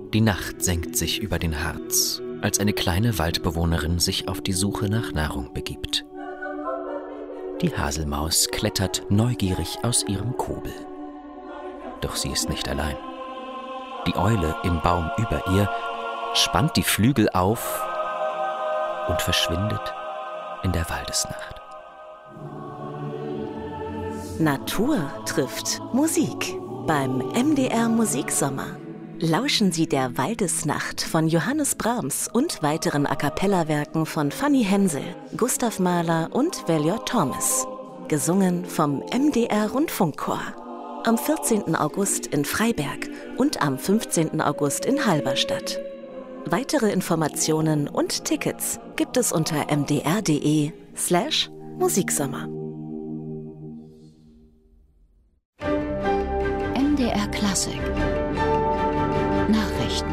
Die Nacht senkt sich über den Harz, als eine kleine Waldbewohnerin sich auf die Suche nach Nahrung begibt. Die Haselmaus klettert neugierig aus ihrem Kobel. Doch sie ist nicht allein. Die Eule im Baum über ihr spannt die Flügel auf und verschwindet in der Waldesnacht. Natur trifft Musik beim MDR Musiksommer. Lauschen Sie der Waldesnacht von Johannes Brahms und weiteren A-cappella-Werken von Fanny Hensel, Gustav Mahler und Valior Thomas. Gesungen vom MDR Rundfunkchor. Am 14. August in Freiberg und am 15. August in Halberstadt. Weitere Informationen und Tickets gibt es unter mdr.de/Musiksommer. MDR Klassik Nachrichten.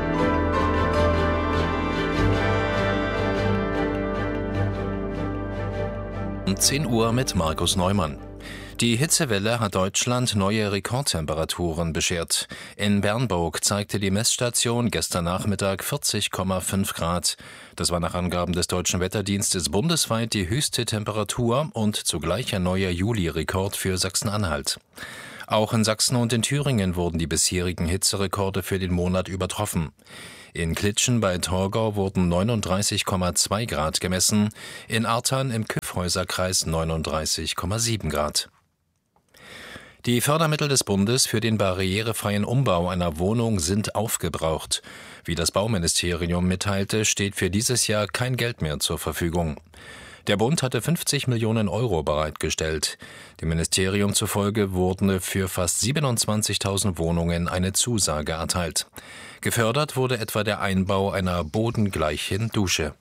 Um 10 Uhr mit Markus Neumann. Die Hitzewelle hat Deutschland neue Rekordtemperaturen beschert. In Bernburg zeigte die Messstation gestern Nachmittag 40,5 Grad. Das war nach Angaben des Deutschen Wetterdienstes bundesweit die höchste Temperatur und zugleich ein neuer Juli-Rekord für Sachsen-Anhalt. Auch in Sachsen und in Thüringen wurden die bisherigen Hitzerekorde für den Monat übertroffen. In Klitschen bei Torgau wurden 39,2 Grad gemessen, in Artern im Kyffhäuserkreis 39,7 Grad. Die Fördermittel des Bundes für den barrierefreien Umbau einer Wohnung sind aufgebraucht. Wie das Bauministerium mitteilte, steht für dieses Jahr kein Geld mehr zur Verfügung. Der Bund hatte 50 Millionen Euro bereitgestellt. Dem Ministerium zufolge wurde für fast 27.000 Wohnungen eine Zusage erteilt. Gefördert wurde etwa der Einbau einer bodengleichen Dusche.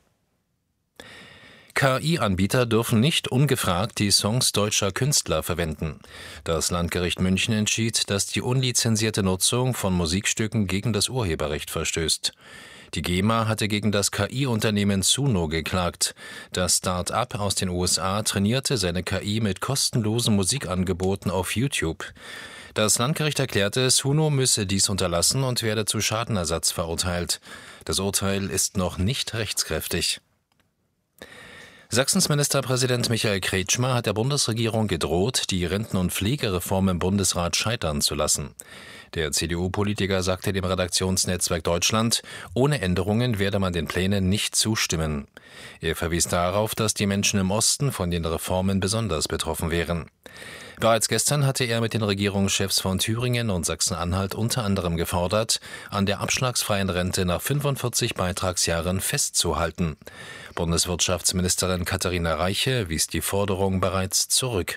KI-Anbieter dürfen nicht ungefragt die Songs deutscher Künstler verwenden. Das Landgericht München entschied, dass die unlizenzierte Nutzung von Musikstücken gegen das Urheberrecht verstößt. Die GEMA hatte gegen das KI-Unternehmen Suno geklagt. Das Start-up aus den USA trainierte seine KI mit kostenlosen Musikangeboten auf YouTube. Das Landgericht erklärte, Suno müsse dies unterlassen und werde zu Schadenersatz verurteilt. Das Urteil ist noch nicht rechtskräftig. Sachsens Ministerpräsident Michael Kretschmer hat der Bundesregierung gedroht, die Renten- und Pflegereform im Bundesrat scheitern zu lassen. Der CDU-Politiker sagte dem Redaktionsnetzwerk Deutschland, ohne Änderungen werde man den Plänen nicht zustimmen. Er verwies darauf, dass die Menschen im Osten von den Reformen besonders betroffen wären. Bereits gestern hatte er mit den Regierungschefs von Thüringen und Sachsen-Anhalt unter anderem gefordert, an der abschlagsfreien Rente nach 45 Beitragsjahren festzuhalten. Bundeswirtschaftsministerin Katharina Reiche wies die Forderung bereits zurück.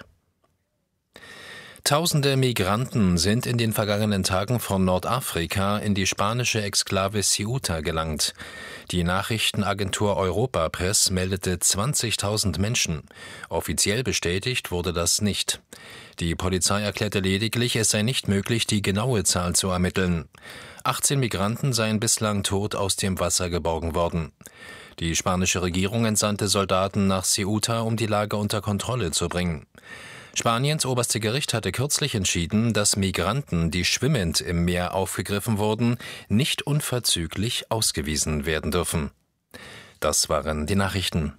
Tausende Migranten sind in den vergangenen Tagen von Nordafrika in die spanische Exklave Ceuta gelangt. Die Nachrichtenagentur Europa Press meldete 20.000 Menschen. Offiziell bestätigt wurde das nicht. Die Polizei erklärte lediglich, es sei nicht möglich, die genaue Zahl zu ermitteln. 18 Migranten seien bislang tot aus dem Wasser geborgen worden. Die spanische Regierung entsandte Soldaten nach Ceuta, um die Lage unter Kontrolle zu bringen. Spaniens oberste Gericht hatte kürzlich entschieden, dass Migranten, die schwimmend im Meer aufgegriffen wurden, nicht unverzüglich ausgewiesen werden dürfen. Das waren die Nachrichten.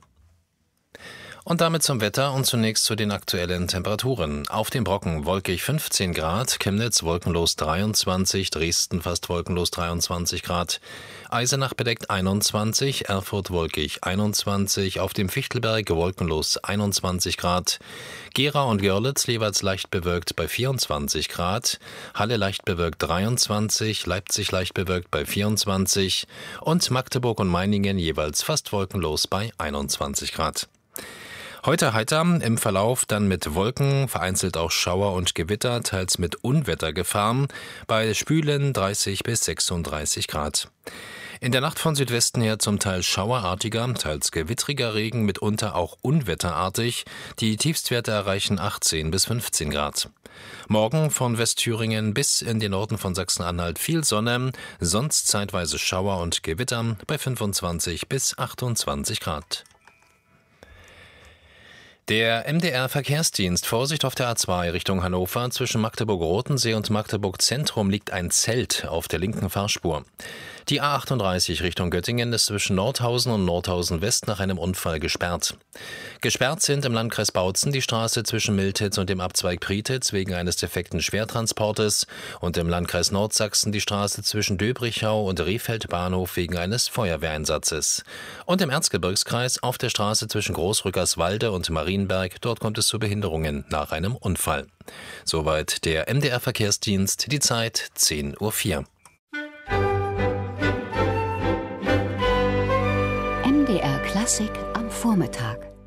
Und damit zum Wetter und zunächst zu den aktuellen Temperaturen. Auf dem Brocken wolkig 15 Grad, Chemnitz wolkenlos 23, Dresden fast wolkenlos 23 Grad, Eisenach bedeckt 21, Erfurt wolkig 21, auf dem Fichtelberg wolkenlos 21 Grad, Gera und Görlitz jeweils leicht bewölkt bei 24 Grad, Halle leicht bewölkt 23, Leipzig leicht bewölkt bei 24 und Magdeburg und Meiningen jeweils fast wolkenlos bei 21 Grad. Heute heiter, im Verlauf dann mit Wolken, vereinzelt auch Schauer und Gewitter, teils mit Unwettergefahr, bei Spülen 30 bis 36 Grad. In der Nacht von Südwesten her zum Teil schauerartiger, teils gewittriger Regen, mitunter auch unwetterartig. Die Tiefstwerte erreichen 18 bis 15 Grad. Morgen von Westthüringen bis in den Norden von Sachsen-Anhalt viel Sonne, sonst zeitweise Schauer und Gewitter bei 25 bis 28 Grad. Der MDR-Verkehrsdienst: Vorsicht auf der A2 Richtung Hannover. Zwischen Magdeburg-Rotensee und Magdeburg-Zentrum liegt ein Zelt auf der linken Fahrspur. Die A38 Richtung Göttingen ist zwischen Nordhausen und Nordhausen West nach einem Unfall gesperrt. Gesperrt sind im Landkreis Bautzen die Straße zwischen Miltitz und dem Abzweig Prietitz wegen eines defekten Schwertransportes und im Landkreis Nordsachsen die Straße zwischen Döbrichau und Rehfeld Bahnhof wegen eines Feuerwehreinsatzes. Und im Erzgebirgskreis auf der Straße zwischen Großrückerswalde und Marienberg, dort kommt es zu Behinderungen nach einem Unfall. Soweit der MDR-Verkehrsdienst, die Zeit 10:04 Uhr. MDR Klassik am Vormittag.